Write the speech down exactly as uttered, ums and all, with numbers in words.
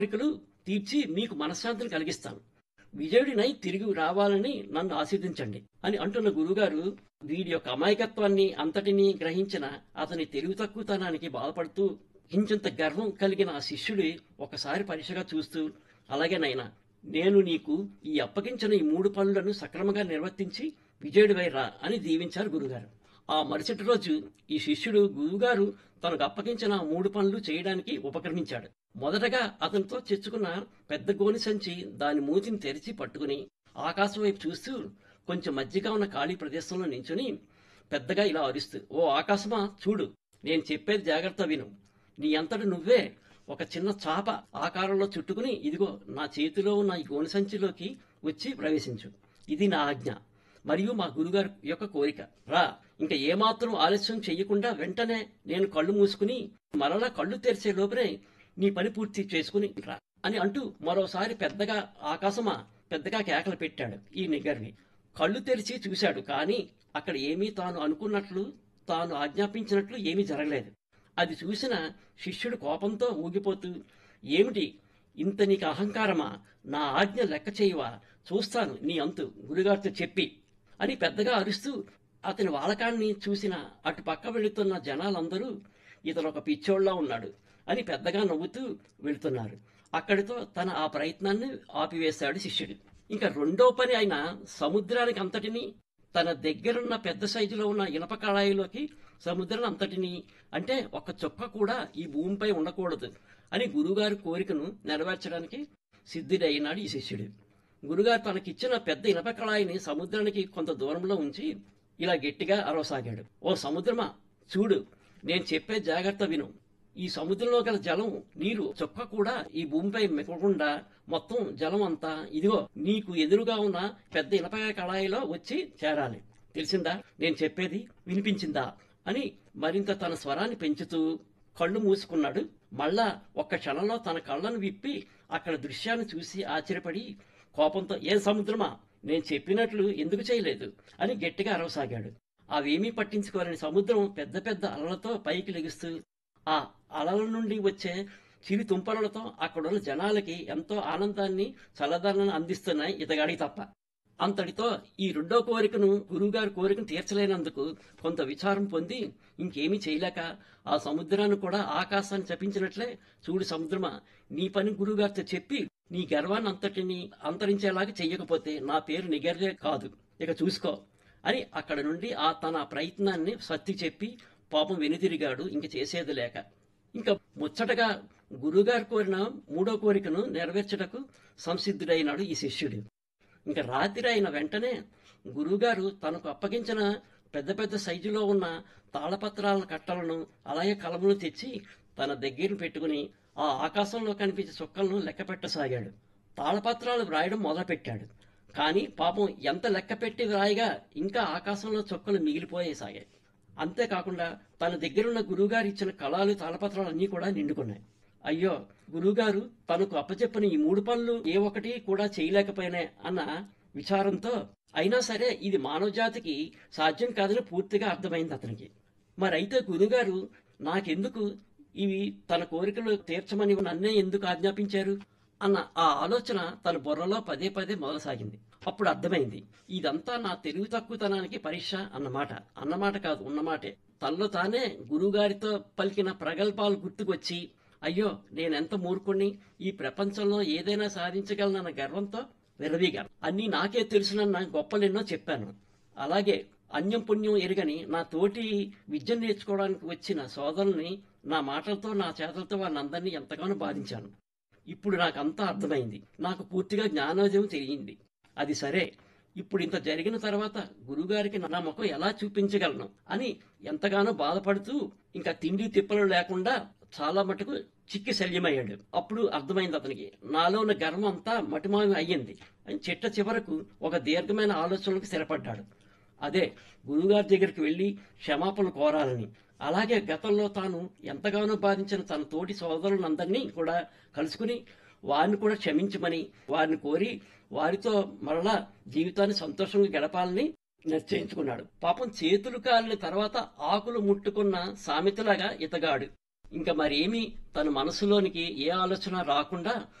కోరికలు తీర్చి మీకు మనశ్శాంతిని కలిగిస్తాను. విజయుడినై తిరిగి రావాలని నన్ను ఆశీర్వదించండి అని అంటున్న గురువుగారు వీడి యొక్క అమాయకత్వాన్ని అంతటినీ గ్రహించిన అతని తెలివి తక్కువతనానికి బాధపడుతూ ఇంచెంత గర్వం కలిగిన ఆ శిష్యుడి ఒకసారి పరీక్షగా చూస్తూ, అలాగే నాయనా, నేను నీకు ఈ అప్పగించిన ఈ మూడు పనులను సక్రమంగా నిర్వర్తించి విజయుడివై రా అని దీవించారు గురుగారు. ఆ మరుసటి రోజు ఈ శిష్యుడు గురువుగారు తనకు అప్పగించిన ఆ మూడు పనులు చేయడానికి ఉపక్రమించాడు. మొదటగా అతనితో తెచ్చుకున్న పెద్ద గోని సంచి దాని మూతిని తెరిచి పట్టుకుని ఆకాశం వైపు చూస్తూ కొంచెం మధ్యగా ఉన్న ఖాళీ ప్రదేశంలో నించుని పెద్దగా ఇలా అరుస్తూ, ఓ ఆకాశమా చూడు, నేను చెప్పేది జాగ్రత్త విను. నీ అంతటి నువ్వే ఒక చిన్న చాప ఆకారంలో చుట్టుకుని ఇదిగో నా చేతిలో ఉన్న ఈ గోని సంచిలోకి వచ్చి ప్రవేశించు. ఇది నా ఆజ్ఞ మరియు మా గురుగారి యొక్క కోరిక. రా, ఇంకా ఏమాత్రం ఆలస్యం చెయ్యకుండా వెంటనే నేను కళ్ళు మూసుకుని మరలా కళ్ళు తెరిచే లోపలే నీ పని పూర్తి చేసుకుని రా అని అంటూ మరోసారి పెద్దగా ఆకాశమా పెద్దగా కేకలు పెట్టాడు. ఈ నిగర్వి కళ్ళు తెరిచి చూశాడు, కానీ అక్కడ ఏమీ తాను అనుకున్నట్లు తాను ఆజ్ఞాపించినట్లు ఏమీ జరగలేదు. అది చూసిన శిష్యుడు కోపంతో ఊగిపోతూ, ఏమిటి ఇంత నీకు అహంకారమా? నా ఆజ్ఞ లెక్క చేయవా? చూస్తాను నీ అంతు గురుగారితో చెప్పి అని పెద్దగా అరుస్తూ అతని వాలకాన్ని చూసిన అటు పక్క వెళుతున్న జనాలందరూ ఇతను ఒక పిచ్చోళ్ళ ఉన్నాడు అని పెద్దగా నవ్వుతూ వెళుతున్నారు. అక్కడితో తన ఆ ప్రయత్నాన్ని ఆపివేశాడు శిష్యుడు. ఇంకా రెండో పని అయిన సముద్రానికి అంతటినీ తన దగ్గరున్న పెద్ద సైజులో ఉన్న ఇనప కళాయిలోకి సముద్రం అంతటినీ, అంటే ఒక్క చుక్క కూడా ఈ భూమిపై ఉండకూడదు అని గురుగారి కోరికను నెరవేర్చడానికి సిద్ధుడైనాడు ఈ శిష్యుడు. గురుగారు తనకిచ్చిన పెద్ద ఇనప కళాయిని సముద్రానికి కొంత దూరంలో ఉంచి ఇలా గట్టిగా అరవసాగాడు. ఓ సముద్రమా చూడు, నేను చెప్పే జాగ్రత్త విను. ఈ సముద్రంలో గల జలం నీరు చుక్క కూడా ఈ భూమిపై మిగకుండా మొత్తం జలం అంతా ఇదిగో నీకు ఎదురుగా ఉన్న పెద్ద ఇనప కళాయిలో వచ్చి చేరాలి. తెలిసిందా? నేను చెప్పేది వినిపించిందా అని మరింత తన స్వరాన్ని పెంచుతూ కళ్ళు మూసుకున్నాడు. మళ్ళా ఒక్క క్షణంలో తన కళ్ళను విప్పి అక్కడ దృశ్యాన్ని చూసి ఆశ్చర్యపడి కోపంతో, ఏ సముద్రమా, నేను చెప్పినట్లు ఎందుకు చేయలేదు అని గట్టిగా అరవసాగాడు. అవేమీ పట్టించుకోలేని సముద్రం పెద్ద పెద్ద అలలతో పైకి లెగుస్తూ ఆ అలల నుండి వచ్చే చిరి తుంపరలతో అక్కడున్న జనాలకి ఎంతో ఆనందాన్ని చల్లదనాన్ని అందిస్తున్నాయి ఇతగాడికి తప్ప. అంతటితో ఈ రెండో కోరికను గురువుగారి కోరికను తీర్చలేనందుకు కొంత విచారం పొంది ఇంకేమీ చేయలేక ఆ సముద్రాన్ని కూడా ఆకాశాన్ని చపించినట్లే, చూడు సముద్రమా, నీ పని గురువుగారితో చెప్పి నీ గర్వాన్ని అంతటిని అంతరించేలాగా చెయ్యకపోతే నా పేరు నిగర్వే కాదు, ఇక చూసుకో అని అక్కడ నుండి ఆ తన ప్రయత్నాన్ని సత్తి చెప్పి పాపం వెనుతిరిగాడు. ఇంక చేసేది లేక ఇంకా ముచ్చటగా గురుగారు కోరిన మూడో కోరికను నెరవేర్చటకు సంసిద్ధుడైనాడు ఈ శిష్యుడు. ఇంకా రాత్రి అయిన వెంటనే గురువుగారు తనకు అప్పగించిన పెద్ద పెద్ద సైజులో ఉన్న తాళపత్రాల కట్టలను అలాగే కలములు తెచ్చి తన దగ్గర పెట్టుకుని ఆ ఆకాశంలో కనిపించే చుక్కలను లెక్క పెట్టసాగాడు. తాళపత్రాలు వ్రాయడం మొదలుపెట్టాడు. కానీ పాపం ఎంత లెక్క పెట్టి వ్రాయగా ఇంకా ఆకాశంలో చుక్కలు మిగిలిపోయేసాగాయి. అంతేకాకుండా తన దగ్గరున్న గురువుగారు ఇచ్చిన కళాలు తాళపత్రాలన్నీ కూడా నిండుకున్నాయి. అయ్యో, గురువుగారు తనకు అప్పచెప్పిన ఈ మూడు పనులు ఏ ఒక్కటి కూడా చేయలేకపోయినా అన్న విచారంతో, అయినా సరే ఇది మానవజాతికి సాధ్యం కాదని పూర్తిగా అర్థమైంది అతనికి. మరైతే గురువుగారు నాకెందుకు ఇవి తన కోరికలు తీర్చమని నన్నే ఎందుకు ఆజ్ఞాపించారు అన్న ఆ ఆలోచన తన బుర్రలో పదే పదే మొదలుసాగింది. అప్పుడు అర్థమైంది, ఇదంతా నా తెలివి తక్కువతనానికి పరీక్ష అన్నమాట. అన్నమాట కాదు, ఉన్నమాటే. తనలో తానే గురువుగారితో పలికిన ప్రగల్భాలు గుర్తుకొచ్చి, అయ్యో నేనెంత మూర్ఖుణ్ణి, ఈ ప్రపంచంలో ఏదైనా సాధించగలనన్న గర్వంతో విరవీగాను. అన్నీ నాకే తెలుసునన్న గొప్పలెన్నో చెప్పాను. అలాగే అన్యం పుణ్యం ఎరుగని నా తోటి విద్య నేర్చుకోవడానికి వచ్చిన సోదరుల్ని నా మాటలతో నా చేతలతో వాళ్ళందరినీ ఎంతగానో బాధించాను. ఇప్పుడు నాకంతా అర్థమైంది. నాకు పూర్తిగా జ్ఞానోదయం తెలియంది. అది సరే, ఇప్పుడు ఇంత జరిగిన తర్వాత గురుగారికి నా ముఖం ఎలా చూపించగలను అని ఎంతగానో బాధపడుతూ ఇంకా తిండి తిప్పలు లేకుండా చాలా మటుకు చిక్కి శల్యమయ్యాడు. అప్పుడు అర్థమైంది అతనికి, నాలో ఉన్న గర్వం అంతా మటిమావి అయ్యింది అని చిట్ట చివరకు ఒక దీర్ఘమైన ఆలోచనలకు స్థిరపడ్డాడు. అదే గురువుగారి దగ్గరికి వెళ్లి క్షమాపణ కోరాలని, అలాగే గతంలో తాను ఎంతగానో బాధించిన తన తోటి సోదరులందరినీ కూడా కలుసుకుని వారిని కూడా క్షమించమని వారిని కోరి వారితో మరలా జీవితాన్ని సంతోషంగా గడపాలని నిశ్చయించుకున్నాడు. పాపం చేతులు కాలిన తర్వాత ఆకులు ముట్టుకున్న సామెతలాగా ఇతగాడు. ఇంకా మరేమీ తన మనసులోనికి ఏ ఆలోచన రాకుండా